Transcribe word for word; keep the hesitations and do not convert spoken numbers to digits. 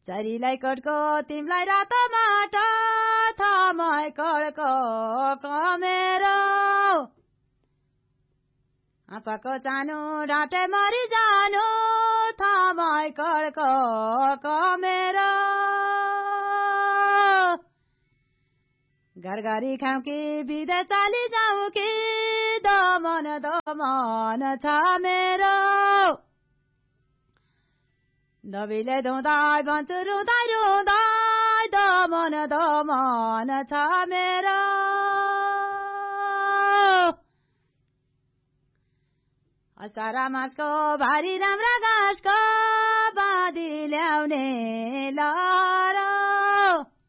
चरीलाई कटको तिमलाई रातो माटो थामै कड्को कमेरो आपाको चानो ढाँटे मरि जानु थामै कड्को कमेरो घरघरी खाऊ कि बिदा चाली जाऊ कि दमन दमन छ मेरो दबिले धुँदाई भन्छु रुँदाई रुँदाई दमन दमन छ मेरो असारा मासको भारी राम्रा घाँसको बाँधी ल्याउने लर